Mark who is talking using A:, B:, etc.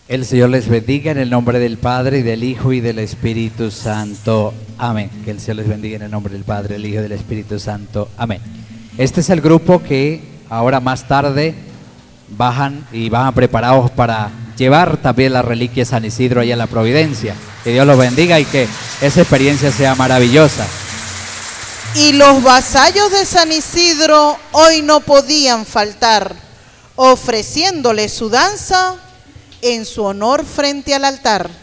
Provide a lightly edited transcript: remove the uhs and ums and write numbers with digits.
A: El Señor les bendiga en el nombre del Padre, y del Hijo, y del Espíritu Santo. Amén. Que el Señor les bendiga en el nombre del Padre, del Hijo, y del Espíritu Santo. Amén. Este es el grupo que ahora más tarde bajan y van preparados para llevar también la reliquia de San Isidro allá a la Providencia. Que Dios los bendiga y que esa experiencia sea maravillosa.
B: Y los vasallos de San Isidro hoy no podían faltar, ofreciéndole su danza en su honor frente al altar.